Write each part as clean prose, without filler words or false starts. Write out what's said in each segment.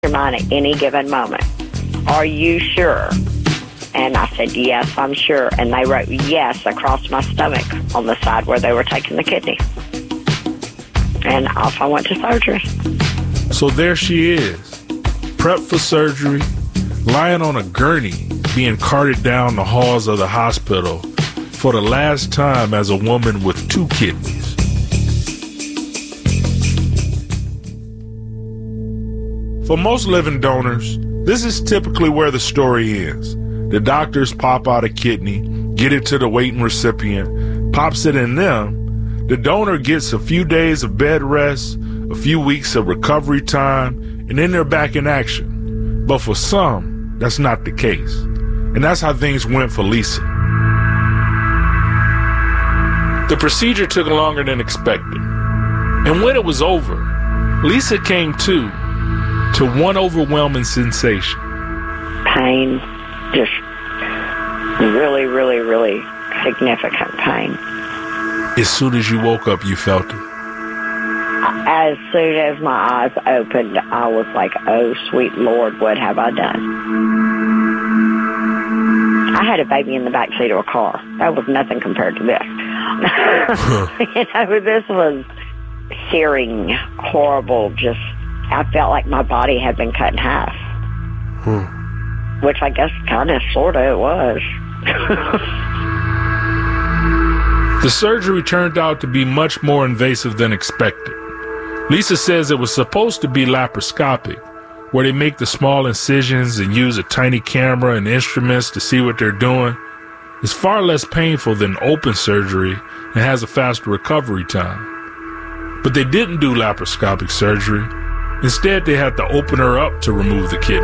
your mind at any given moment. Are you sure? And I said, yes, I'm sure. And they wrote yes across my stomach on the side where they were taking the kidney. And off I went to surgery. So there she is, prepped for surgery, lying on a gurney, being carted down the halls of the hospital for the last time as a woman with 2 kidneys. For most living donors, this is typically where the story ends. The doctors pop out a kidney, get it to the waiting recipient, pops it in them. The donor gets a few days of bed rest, a few weeks of recovery time, and then they're back in action. But for some, that's not the case. And that's how things went for Lisa. The procedure took longer than expected. And when it was over, Lisa came to one overwhelming sensation. Pain, just really, really, really significant pain. As soon as you woke up, you felt it? As soon as my eyes opened, I was like, oh, sweet Lord, what have I done? I had a baby in the backseat of a car. That was nothing compared to this. This was searing, horrible, just, I felt like my body had been cut in half. Which I guess kind of, sort of it was. The surgery turned out to be much more invasive than expected. Lisa says it was supposed to be laparoscopic, where they make the small incisions and use a tiny camera and instruments to see what they're doing. It's far less painful than open surgery and has a faster recovery time. But they didn't do laparoscopic surgery. Instead, they had to open her up to remove the kidney.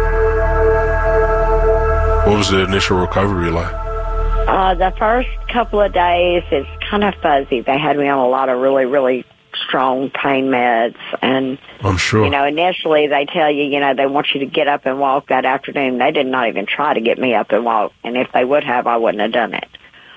What was the initial recovery like? The first couple of days, it's kind of fuzzy. They had me on a lot of really, really strong pain meds. And, I'm sure. Initially they tell you, they want you to get up and walk that afternoon. They did not even try to get me up and walk. And if they would have, I wouldn't have done it.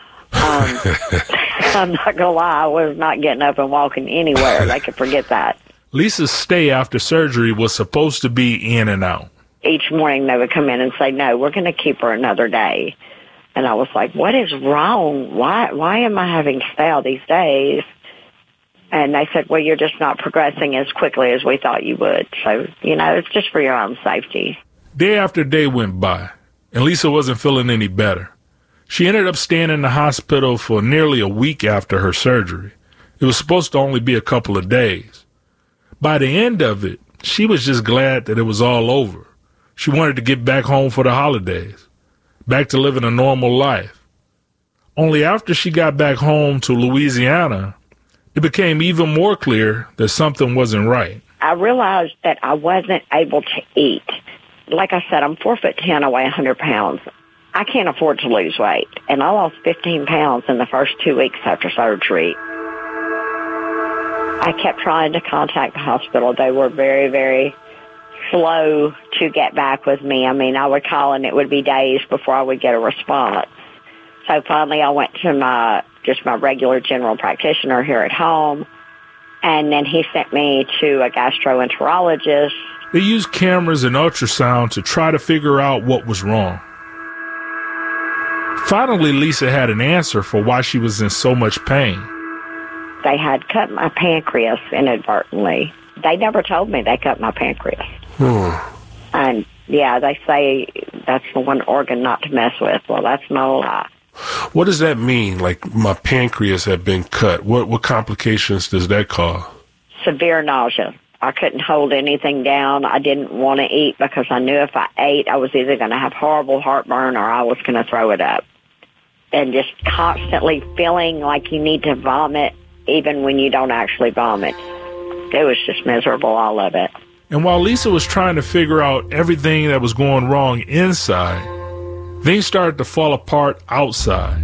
I'm not going to lie, I was not getting up and walking anywhere. They could forget that. Lisa's stay after surgery was supposed to be in and out. Each morning they would come in and say, no, we're going to keep her another day. And I was like, what is wrong? Why am I having to stay all these days? And they said, well, you're just not progressing as quickly as we thought you would. So, it's just for your own safety. Day after day went by, and Lisa wasn't feeling any better. She ended up staying in the hospital for nearly a week after her surgery. It was supposed to only be a couple of days. By the end of it, she was just glad that it was all over. She wanted to get back home for the holidays, back to living a normal life. Only after she got back home to Louisiana, it became even more clear that something wasn't right. I realized that I wasn't able to eat. Like I said, I'm 4'10", I weigh 100 pounds. I can't afford to lose weight. And I lost 15 pounds in the first 2 weeks after surgery. I kept trying to contact the hospital. They were very, very slow to get back with me. I mean, I would call and it would be days before I would get a response. So finally I went to my regular general practitioner here at home, and then he sent me to a gastroenterologist. They used cameras and ultrasound to try to figure out what was wrong. Finally, Lisa had an answer for why she was in so much pain. They had cut my pancreas inadvertently. They never told me they cut my pancreas. And, yeah, they say that's the one organ not to mess with. Well, that's no lie. What does that mean, like my pancreas had been cut? What complications does that cause? Severe nausea. I couldn't hold anything down. I didn't want to eat because I knew if I ate, I was either going to have horrible heartburn or I was going to throw it up. And just constantly feeling like you need to vomit even when you don't actually vomit. It was just miserable, all of it. And while Lisa was trying to figure out everything that was going wrong inside, things started to fall apart outside.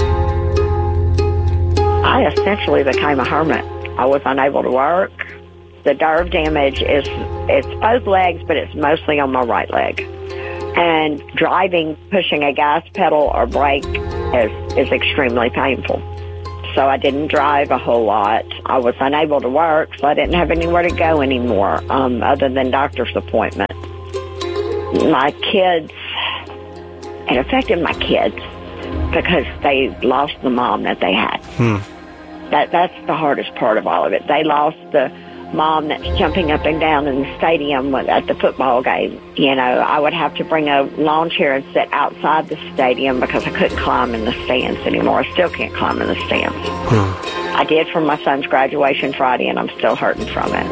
I essentially became a hermit. I was unable to work. The nerve damage it's both legs, but it's mostly on my right leg. And driving, pushing a gas pedal or brake is extremely painful. so I didn't drive a whole lot. I was unable to work, so I didn't have anywhere to go anymore other than doctor's appointments. My kids, it affected my kids because they lost the mom that they had. That's the hardest part of all of it. They lost the mom that's jumping up and down in the stadium at the football game. You know, I would have to bring a lawn chair and sit outside the stadium because I couldn't climb in the stands anymore. I still can't climb in the stands. I did for my son's graduation Friday, and I'm still hurting from it.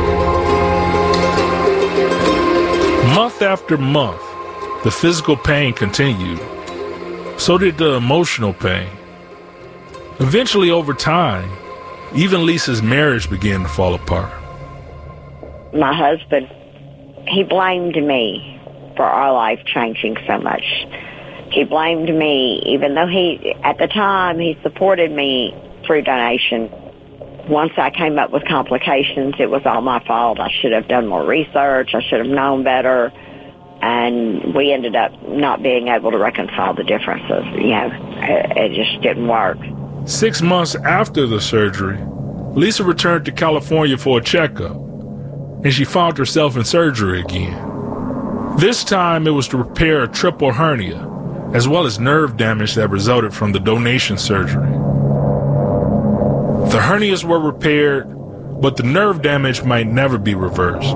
Month after month, the physical pain continued. So did the emotional pain. Eventually, over time, even Lisa's marriage began to fall apart. My husband, he blamed me for our life changing so much. He blamed me, even though at the time, he supported me through donation. Once I came up with complications, it was all my fault. I should have done more research. I should have known better. And we ended up not being able to reconcile the differences. You know, it just didn't work. 6 months after the surgery, Lisa returned to California for a checkup, and she found herself in surgery again. This time, it was to repair a triple hernia, as well as nerve damage that resulted from the donation surgery. The hernias were repaired, but the nerve damage might never be reversed.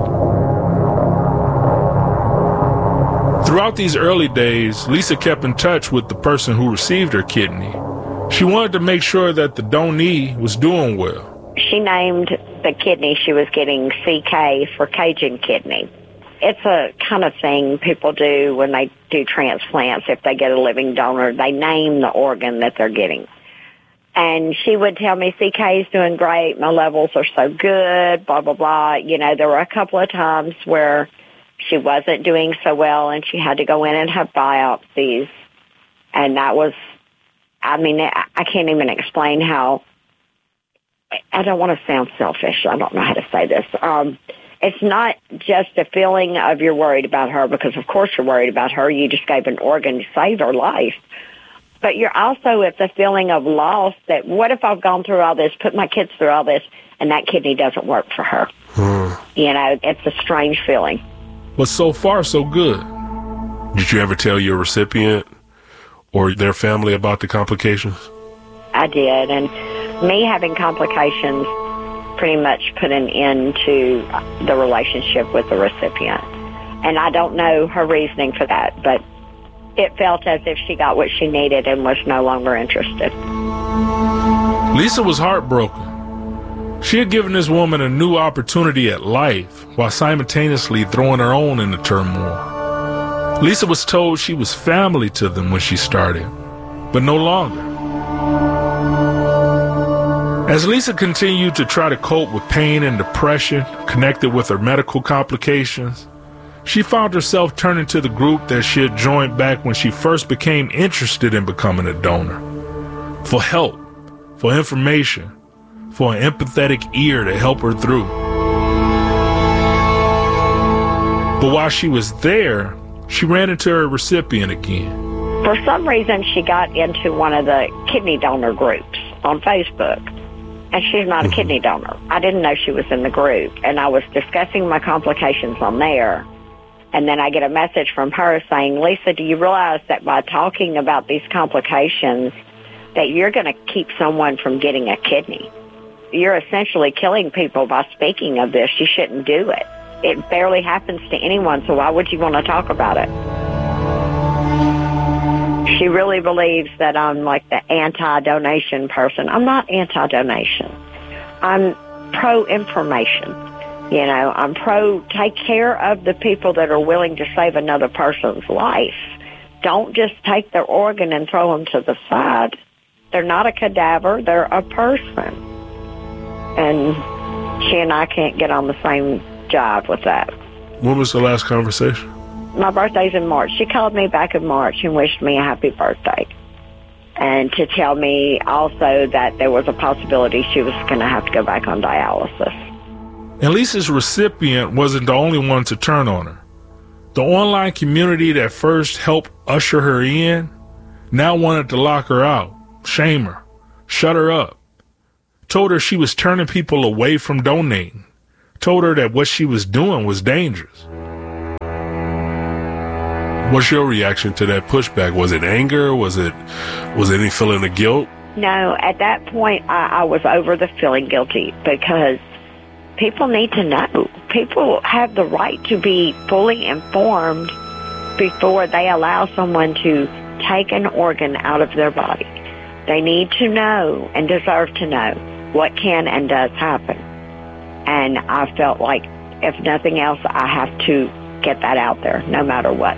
Throughout these early days, Lisa kept in touch with the person who received her kidney. She wanted to make sure that the donee was doing well. She named the kidney she was getting CK for Cajun kidney. It's a kind of thing people do when they do transplants. If they get a living donor, they name the organ that they're getting. And she would tell me, CK's doing great, my levels are so good, blah, blah, blah. You know, there were a couple of times where she wasn't doing so well and she had to go in and have biopsies. And that was, I mean, I can't even explain how, I don't want to sound selfish. I don't know how to say this. It's not just a feeling of you're worried about her, because of course you're worried about her. You just gave an organ to save her life. But you're also at the feeling of loss that what if I've gone through all this, put my kids through all this, and that kidney doesn't work for her? You know, it's a strange feeling. But so far, so good. Did you ever tell your recipient or their family about the complications? I did, and me having complications pretty much put an end to the relationship with the recipient. And I don't know her reasoning for that, but it felt as if she got what she needed and was no longer interested. Lisa was heartbroken. She had given this woman a new opportunity at life while simultaneously throwing her own into turmoil. Lisa was told she was family to them when she started, but no longer. As Lisa continued to try to cope with pain and depression connected with her medical complications, she found herself turning to the group that she had joined back when she first became interested in becoming a donor, for help, for information, for an empathetic ear to help her through. But while she was there, she ran into her recipient again. For some reason, she got into one of the kidney donor groups on Facebook, and she's not a kidney donor. I didn't know she was in the group, and I was discussing my complications on there. And then I get a message from her saying, Lisa, do you realize that by talking about these complications that you're going to keep someone from getting a kidney? You're essentially killing people by speaking of this. You shouldn't do it. It barely happens to anyone, so why would you want to talk about it? She really believes that I'm like the anti-donation person. I'm not anti-donation. I'm pro-information. You know, I'm take care of the people that are willing to save another person's life. Don't just take their organ and throw them to the side. They're not a cadaver. They're a person. And she and I can't get on the same jive with that. When was the last conversation? My birthday's in March. She called me back in March and wished me a happy birthday. And to tell me also that there was a possibility she was going to have to go back on dialysis. And Lisa's recipient wasn't the only one to turn on her. The online community that first helped usher her in now wanted to lock her out, shame her, shut her up, told her she was turning people away from donating, told her that what she was doing was dangerous. What's your reaction to that pushback? Was it anger? Was it any feeling of guilt? No, at that point, I was over the feeling guilty because people need to know. People have the right to be fully informed before they allow someone to take an organ out of their body. They need to know and deserve to know what can and does happen. And I felt like, if nothing else, I have to get that out there, no matter what.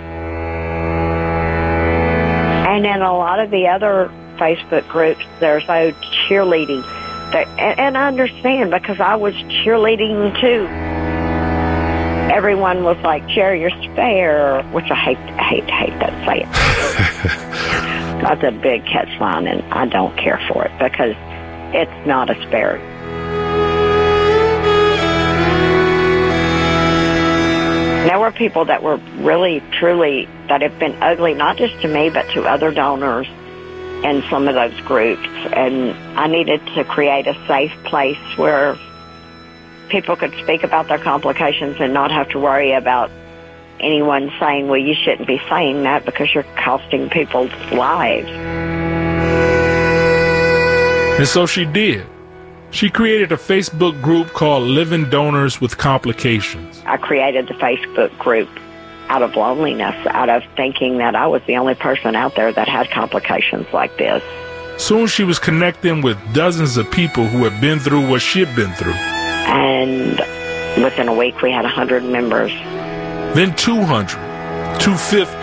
And in a lot of the other Facebook groups, they're so cheerleading. And I understand, because I was cheerleading too. Everyone was like, share your spare, which I hate that saying. That's a big catchline, and I don't care for it because it's not a spare. There were people that were really, truly, that have been ugly, not just to me, but to other donors in some of those groups. And I needed to create a safe place where people could speak about their complications and not have to worry about anyone saying, well, you shouldn't be saying that because you're costing people's lives. And so she did. She created a Facebook group called Living Donors with Complications. I created the Facebook group out of loneliness, out of thinking that I was the only person out there that had complications like this. Soon she was connecting with dozens of people who had been through what she'd been through. And within a week, we had 100 members. Then 200, 250.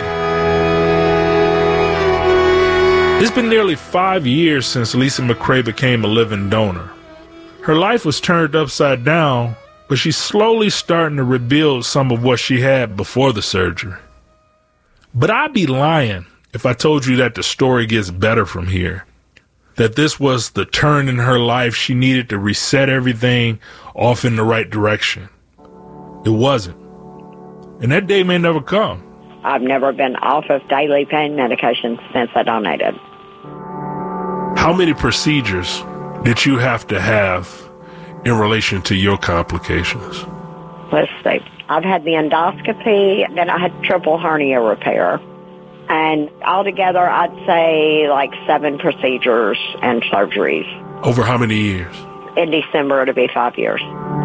It's been nearly 5 years since Lisa McCray became a living donor. Her life was turned upside down, but she's slowly starting to rebuild some of what she had before the surgery. But I'd be lying if I told you that the story gets better from here, that this was the turn in her life she needed to reset everything off in the right direction. It wasn't. And that day may never come. I've never been off of daily pain medication since I donated. How many procedures did you have to have in relation to your complications? Let's see. I've had the endoscopy, then I had triple hernia repair. And altogether, I'd say like 7 procedures and surgeries. Over how many years? In December, it'll be 5 years.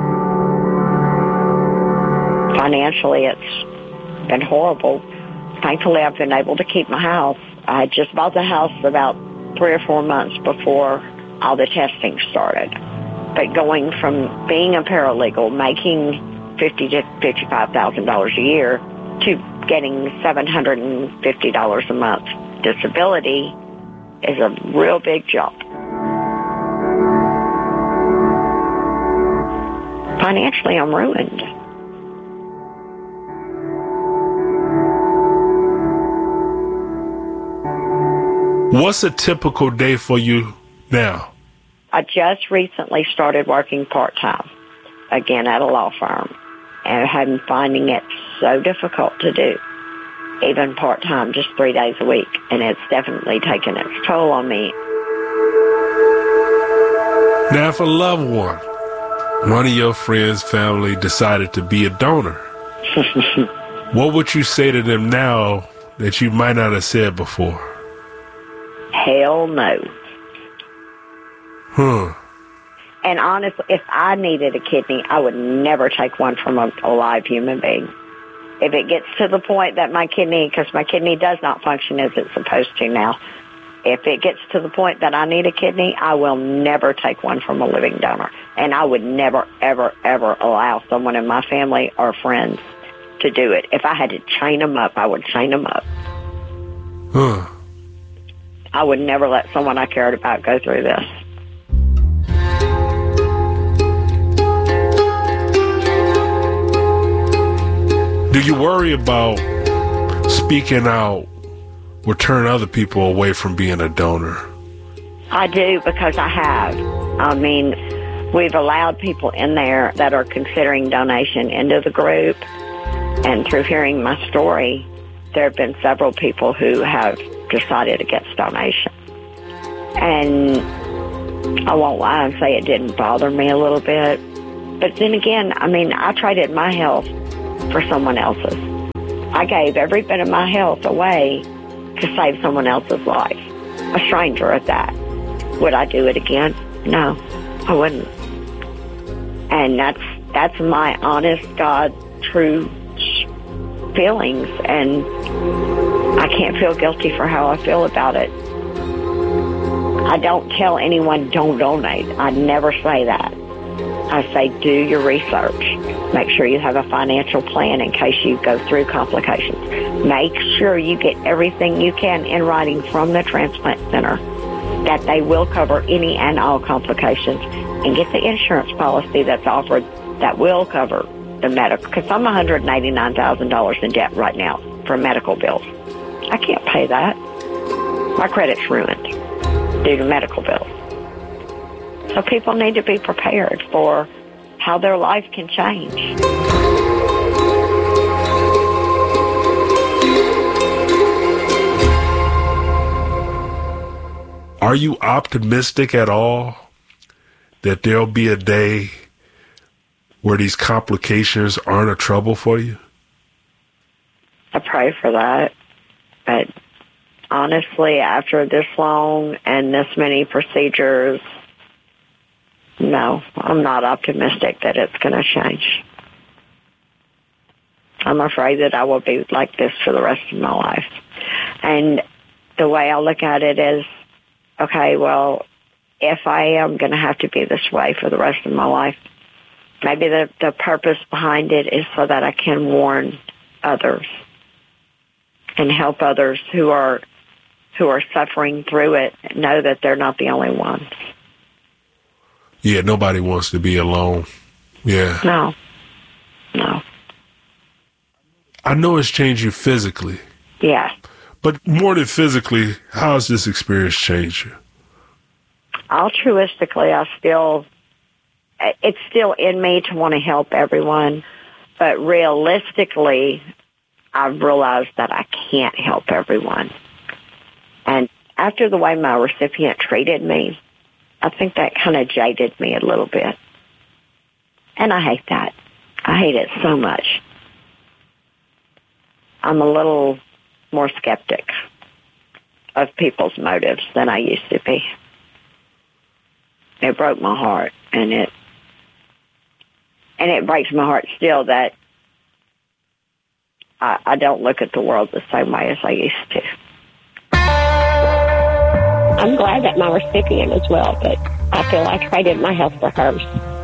Financially, it's been horrible. Thankfully, I've been able to keep my house. I had just bought the house about 3 or 4 months before all the testing started. But going from being a paralegal, making $50,000 to $55,000 a year, to getting $750 a month disability is a real big jump. Financially, I'm ruined. What's a typical day for you now? I just recently started working part-time, again at a law firm, and I'm finding it so difficult to do, even part-time, just 3 days a week, and it's definitely taken its toll on me. Now, if a loved one of your friends, family, decided to be a donor, what would you say to them now that you might not have said before? Hell no. And honestly, if I needed a kidney, I would never take one from a live human being. If it gets to the point that my kidney, because my kidney does not function as it's supposed to now, if it gets to the point that I need a kidney, I will never take one from a living donor. And I would never, ever, ever allow someone in my family or friends to do it. If I had to chain them up, I would chain them up. I would never let someone I cared about go through this. Do you worry about speaking out will turn other people away from being a donor? I do, because I have. I mean, we've allowed people in there that are considering donation into the group, and through hearing my story, there have been several people who have decided against donation. And I won't lie and say it didn't bother me a little bit. But then again, I mean, I traded my health for someone else's. I gave every bit of my health away to save someone else's life. A stranger at that. Would I do it again? No, I wouldn't. And that's my honest, God, true feelings. And I can't feel guilty for how I feel about it. I don't tell anyone don't donate. I never say that. I say do your research. Make sure you have a financial plan in case you go through complications. Make sure you get everything you can in writing from the transplant center that they will cover any and all complications, and get the insurance policy that's offered that will cover the medical. Because I'm $189,000 in debt right now for medical bills. I can't pay that. My credit's ruined due to medical bills. So people need to be prepared for how their life can change. Are you optimistic at all that there'll be a day where these complications aren't a trouble for you? I pray for that. But honestly, after this long and this many procedures, no, I'm not optimistic that it's going to change. I'm afraid that I will be like this for the rest of my life. And the way I look at it is, okay, well, if I am going to have to be this way for the rest of my life, maybe the purpose behind it is so that I can warn others and help others who are suffering through it know that they're not the only ones. Yeah, nobody wants to be alone. Yeah. No. I know it's changed you physically. Yeah. But more than physically, how has this experience changed you? Altruistically, it's still in me to want to help everyone. But realistically, I've realized that I can't help everyone. And after the way my recipient treated me, I think that kind of jaded me a little bit. And I hate that. I hate it so much. I'm a little more skeptic of people's motives than I used to be. It broke my heart, and it breaks my heart still that I don't look at the world the same way as I used to. I'm glad that my recipient is well, but I feel I traded my health for hers.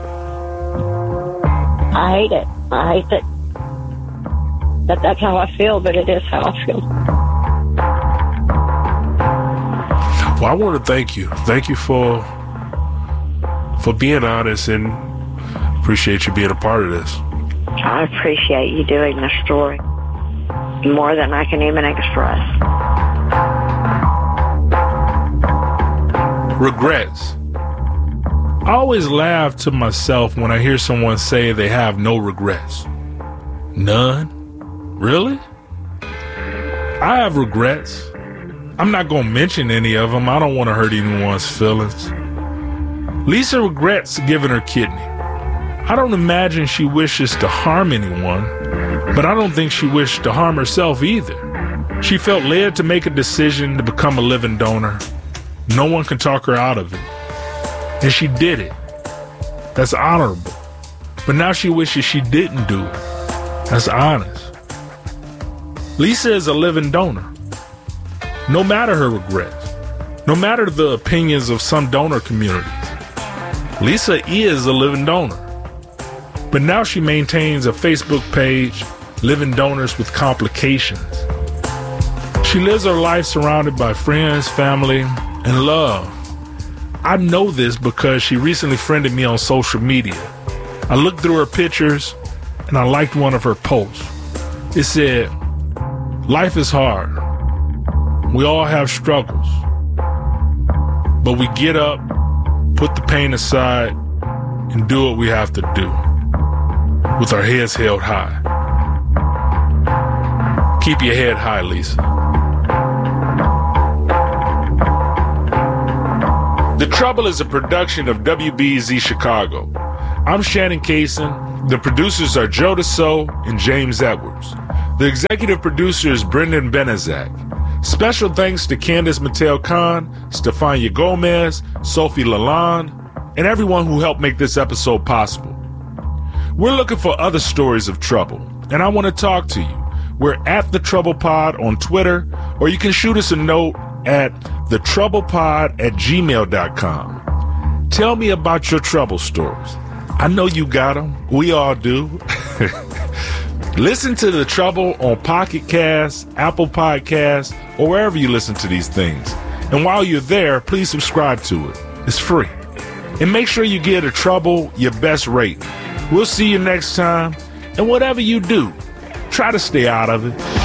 I hate it. But that's how I feel, but it is how I feel. Well, I want to thank you. Thank you for being honest, and appreciate you being a part of this. I appreciate you doing this story more than I can even express. Regrets. I always laugh to myself when I hear someone say they have no regrets. None? Really? I have regrets. I'm not going to mention any of them. I don't want to hurt anyone's feelings. Lisa regrets giving her kidney. I don't imagine she wishes to harm anyone, but I don't think she wished to harm herself either. She felt led to make a decision to become a living donor. No one can talk her out of it. And she did it. That's honorable. But now she wishes she didn't do it. That's honest. Lisa is a living donor. No matter her regrets, no matter the opinions of some donor communities, Lisa is a living donor. But now she maintains a Facebook page, Living Donors with Complications. She lives her life surrounded by friends, family, and love. I know this because she recently friended me on social media. I looked through her pictures and I liked one of her posts. It said, "Life is hard. We all have struggles. But we get up, put the pain aside, and do what we have to do, with our heads held high." Keep your head high, Lisa. The Trouble is a production of WBZ Chicago. I'm Shannon Kaysen. The producers are Joe Dassault and James Edwards. The executive producer is Brendan Benezak. Special thanks to Candace Mateo-Khan, Stefania Gomez, Sophie Lalonde, and everyone who helped make this episode possible. We're looking for other stories of trouble, and I want to talk to you. We're at The Trouble Pod on Twitter, or you can shoot us a note at thetroublepod@gmail.com. Tell me about your trouble stories. I know you got them. We all do. Listen to The Trouble on Pocket Cast, Apple Podcasts, or wherever you listen to these things. And while you're there, please subscribe to it. It's free. And make sure you give The Trouble your best rating. We'll see you next time. And whatever you do, try to stay out of it.